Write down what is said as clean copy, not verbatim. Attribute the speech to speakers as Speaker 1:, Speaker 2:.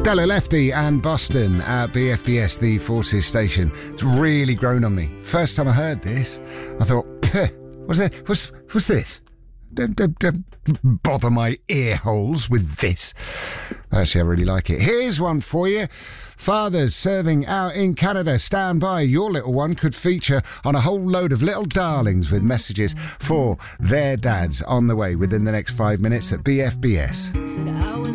Speaker 1: Stella Lefty and Boston at BFBS, the Forces station. It's really grown on me. First time I heard this, I thought, what's this? Don't bother my ear holes with this. Actually, I really like it. Here's one for you. Fathers serving out in Canada, stand by. Your little one could feature on a whole load of little darlings with messages for their dads on the way within the next 5 minutes at BFBS.
Speaker 2: Said I was